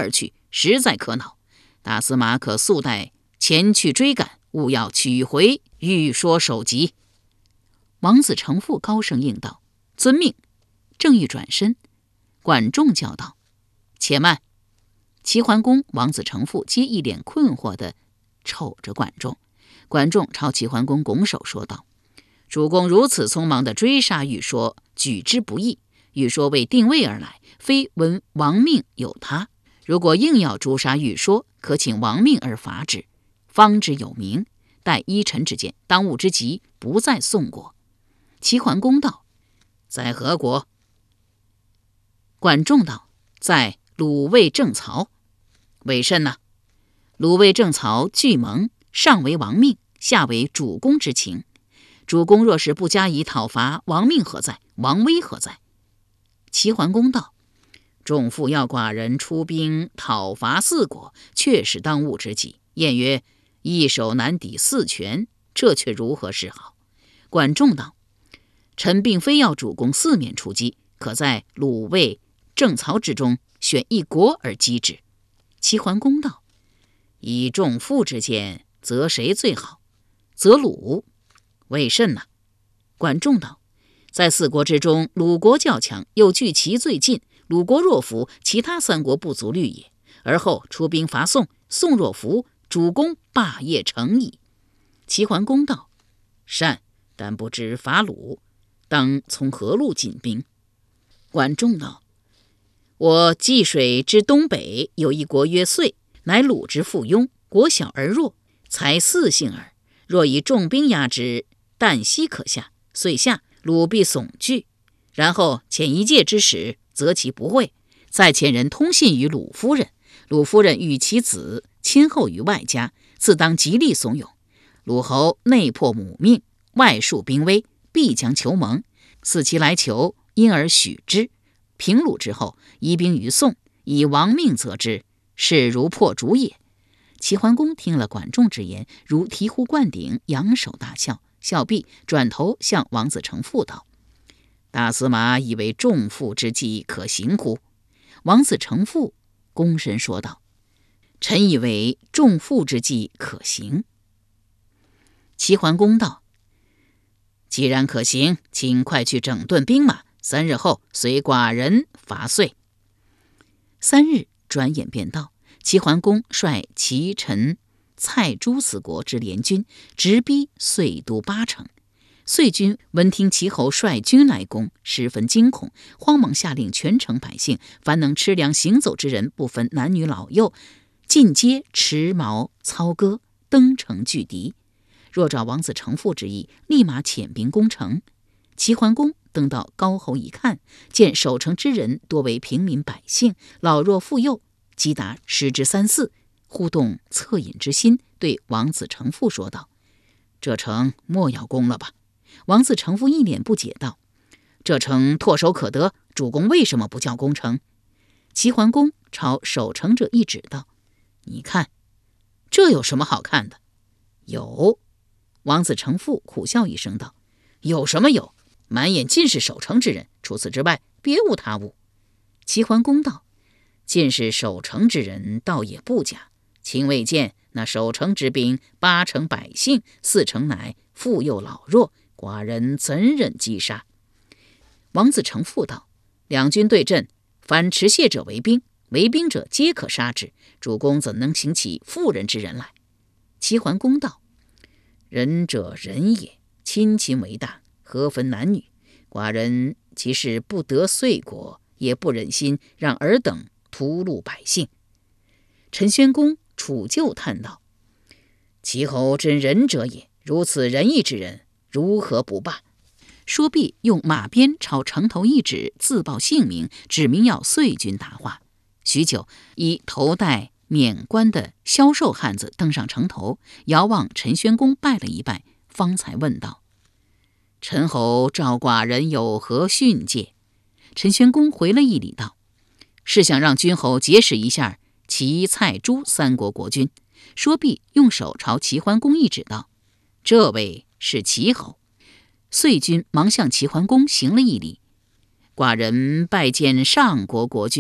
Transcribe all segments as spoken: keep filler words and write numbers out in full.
而去，实在可恼。大司马可速带前去追赶，务要取回欲说首级。王子成父高声应道：遵命。正欲转身，管仲叫道：且慢。齐桓公、王子成父皆一脸困惑地瞅着管仲。管仲朝齐桓公拱手说道：主公如此匆忙地追杀欲说，举之不义。欲说为定位而来，非闻亡命有他。如果硬要诛杀欲说，可请亡命而罚之，方之有名。待依臣之见，当务之急，不在宋国。齐桓公道：在何国？管仲道：在鲁卫正曹。为甚呢？鲁卫正曹俱盟，上为亡命，下为主公之情。主公若是不加以讨伐，亡命何在？王威何在？齐桓公道：仲父要寡人出兵讨伐四国，确是当务之急。谚曰：一手难抵四拳，这却如何是好？管仲道：臣并非要主公四面出击，可在鲁卫正曹之中选一国而击之。齐桓公道：以仲父之见，则谁最好？则鲁。为甚呢？管仲道：在四国之中，鲁国较强，又距其最近。鲁国若服，其他三国不足虑也。而后出兵伐宋，宋若服，主公霸业成矣。齐桓公道：善，但不知伐鲁，当从何路进兵？管仲道：我济水之东北有一国曰遂，乃鲁之附庸，国小而弱，才四姓耳。若以重兵压之，旦夕可下。遂下，鲁必悚惧，然后遣一介之使，责其不讳，再遣人通信于鲁夫人。鲁夫人与其子亲厚于外家，自当极力怂恿。鲁侯内迫母命，外戍兵威，必将求盟。似其来求，因而许之。平鲁之后，移兵于宋，以亡命责之，是如破竹也。齐桓公听了管仲之言，如醍醐灌顶，扬手大笑。笑毕，转头向王子成父道：大司马以为仲父之计可行乎？王子成父躬身说道：臣以为仲父之计可行。齐桓公道：既然可行，请快去整顿兵马，三日后随寡人伐遂。三日转眼便到，齐桓公率齐、陈、蔡诸四国之联军，直逼遂都八城。遂军闻听齐侯率军来攻，十分惊恐，慌忙下令全城百姓，凡能吃粮行走之人，不分男女老幼，尽皆持矛操戈，登城拒敌。若照王子成父之意，立马遣兵攻城。齐桓公登到高侯一看，见守城之人多为平民百姓，老弱妇幼，击达十之三四，忽动恻隐之心，对王子成父说道：这城莫要攻了吧。王子成父一脸不解道：这城唾手可得，主公为什么不叫攻城？齐桓公朝守城者一指道：你看，这有什么好看的？有。王子成父苦笑一声道：有什么有？满眼尽是守城之人，除此之外别无他物。齐桓公道：尽是守城之人倒也不假，卿未见那守城之兵，八成百姓，四成乃妇幼老弱，寡人怎忍击杀？王子成父道：两军对阵，凡持械者为兵，为兵者皆可杀之，主公怎能行起妇人之人来？齐桓公道：仁者仁也，亲亲为大，何分男女？寡人即是不得遂国，也不忍心让尔等屠戮百姓。陈宣公楚就叹道：齐侯真仁者也，如此仁义之人，如何不罢？说毕，用马鞭朝城头一指，自报姓名，指明要遂军答话。许久，一头戴冕冠的消瘦汉子登上城头，遥望陈宣公拜了一拜，方才问道：陈侯召寡人有何训诫？陈宣公回了一礼道：是想让君侯结识一下齐、蔡、朱三国国君。说毕，用手朝齐桓公一指道：这位是齐侯。遂君忙向齐桓公行了一礼：寡人拜见上国国君，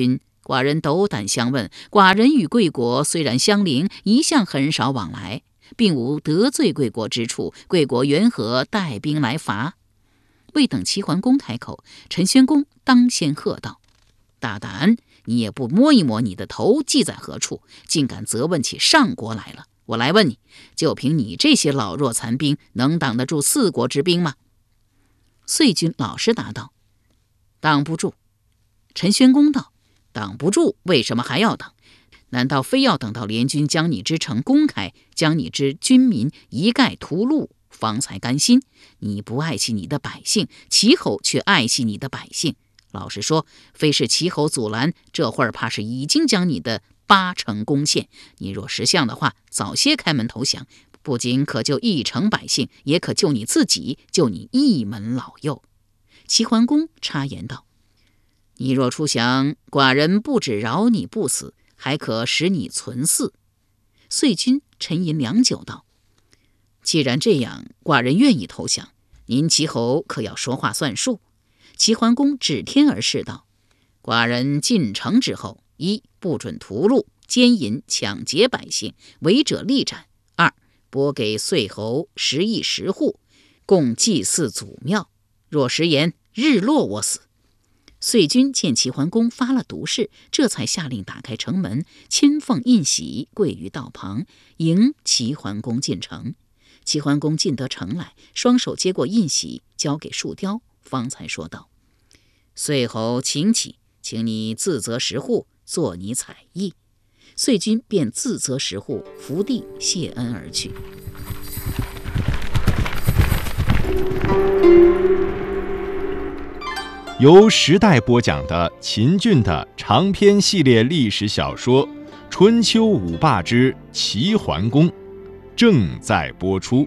寡人斗胆相问，寡人与贵国虽然相邻，一向很少往来，并无得罪贵国之处，贵国缘何带兵来伐？”未等齐桓公开口，陈宣公当先喝道：“大胆！你也不摸一摸你的头系在何处，竟敢责问起上国来了！我来问你，就凭你这些老弱残兵，能挡得住四国之兵吗？”遂君老实答道：“挡不住。”陈宣公道：“挡不住，为什么还要挡？难道非要等到联军将你之城攻开，将你之军民一概屠戮，方才甘心？你不爱惜你的百姓，齐侯却爱惜你的百姓。老实说，非是齐侯阻拦，这会儿怕是已经将你的八城攻陷。你若识相的话，早些开门投降，不仅可救一城百姓，也可救你自己，救你一门老幼。”齐桓公插言道：“你若出降，寡人不只饶你不死，还可使你存嗣。”遂君沉吟良久道：“既然这样，寡人愿意投降，您齐侯可要说话算数。”齐桓公指天而视道：“寡人进城之后，一不准屠戮、奸淫、抢劫百姓，违者立斩；二拨给岁侯十亿十户，供祭祀祖庙。若食言，日落我死。”遂君见齐桓公发了毒誓，这才下令打开城门，亲奉印玺，跪于道旁，迎齐桓公进城。齐桓公进得城来，双手接过印玺，交给树雕，方才说道：“岁侯请起，请你自择十户，做你采邑。”遂君便自择十户，伏地谢恩而去。 由时代播讲的秦俊的长篇系列历史小说《春秋五霸之齐桓公》正在播出。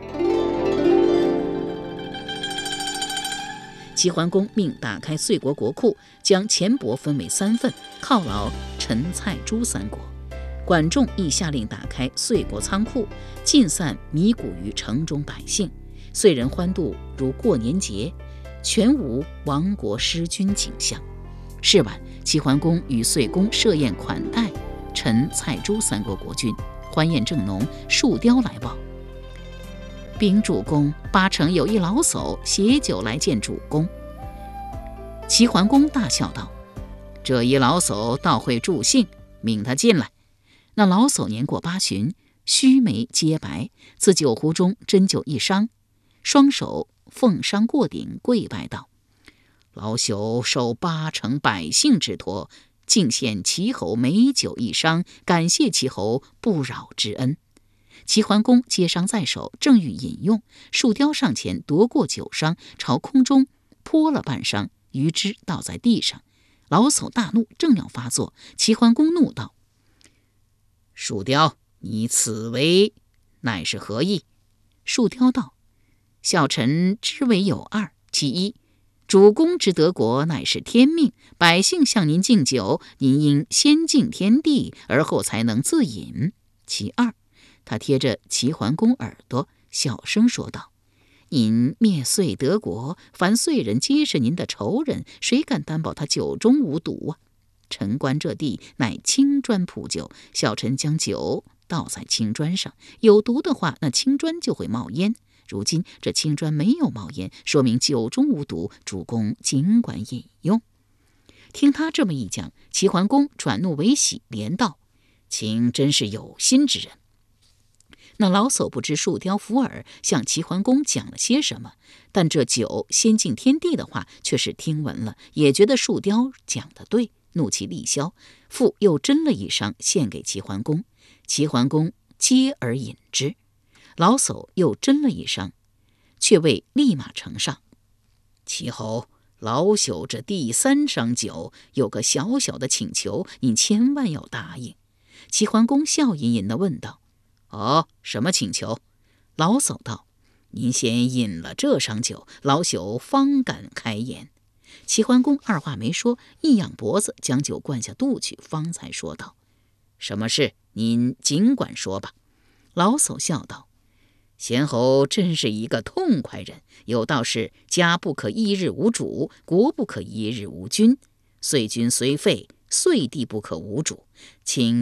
齐桓公命打开岁国国库，将钱帛分为三份，犒劳陈、蔡、朱三国。管仲亦下令打开岁国仓库，尽散米谷于城中百姓。岁人欢度如过年节，全无亡国失君景象。是晚，齐桓公与岁公设宴款待陈、蔡、朱三国国君，欢宴正浓，树雕来报：“禀主公，八城有一老叟携酒来见主公。”齐桓公大笑道：“这一老叟倒会助兴，命他进来。”那老叟年过八旬，须眉皆白，自酒壶中斟酒一觞，双手奉觞过顶，跪拜道：“老朽受八城百姓之托，敬献齐侯美酒一觞，感谢齐侯不扰之恩。”齐桓公接觞在手，正欲饮用，树雕上前夺过酒觞，朝空中泼了半觞，余之倒在地上。老叟大怒，正要发作，齐桓公怒道：“树雕，你此为乃是何意？”树雕道：“小臣之为有二，其一，主公之得国乃是天命，百姓向您敬酒，您应先敬天地，而后才能自饮；其二，他贴着齐桓公耳朵，小声说道：“您灭岁得国，凡岁人皆是您的仇人，谁敢担保他酒中无毒啊？臣观这地乃青砖铺就，小臣将酒倒在青砖上，有毒的话，那青砖就会冒烟。如今这青砖没有冒烟，说明酒中无毒，主公尽管饮用。”听他这么一讲，齐桓公转怒为喜，连道：“卿真是有心之人。”那老叟不知树雕伏耳向齐桓公讲了些什么，但这酒先敬天地的话却是听闻了，也觉得树雕讲得对，怒气立消，复又斟了一觞献给齐桓公。齐桓公接而饮之。老叟又斟了一觞，却未立马呈上。齐侯，老朽这第三觞酒有个小小的请求，您千万要答应。齐桓公笑吟吟地问道：“哦，什么请求？”老叟道：“您先饮了这觞酒，老朽方敢开言。”齐桓公二话没说，一仰脖子将酒灌下肚去，方才说道：“什么事？您尽管说吧。”老叟笑道：“贤侯真是一个痛快人，有道是家不可一日无主，国不可一日无君。岁君虽废， 遂地不可无主，请